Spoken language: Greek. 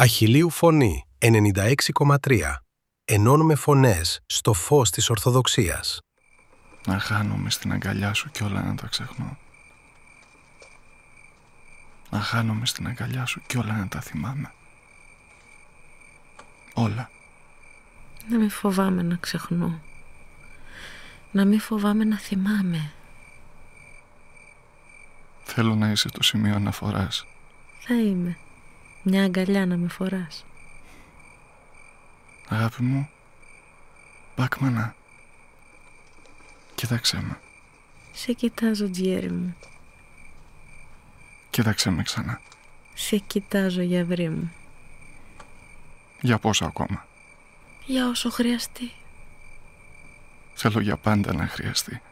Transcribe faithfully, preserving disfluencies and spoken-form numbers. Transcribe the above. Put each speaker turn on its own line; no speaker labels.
Αχιλλείου Φωνή ενενήντα έξι κόμμα τρία. Ενώνουμε φωνές στο φως της Ορθοδοξίας.
Να χάνομαι στην αγκαλιά σου κι όλα να τα ξεχνώ. Να χάνομαι στην αγκαλιά σου κι όλα να τα θυμάμαι. Όλα.
Να μην φοβάμαι να ξεχνώ. Να μην φοβάμαι να θυμάμαι.
Θέλω να είσαι το σημείο αναφοράς.
Θα είμαι. Μια αγκαλιά να με φοράς.
Αγάπη μου, Μπάκμανα, κοίταξέ με.
Σε κοιτάζω, Τζιέρι μου.
Κοίταξέ με ξανά.
Σε κοιτάζω, γιαυρί μου.
Για πόσο ακόμα?
Για όσο χρειαστεί.
Θέλω για πάντα να χρειαστεί.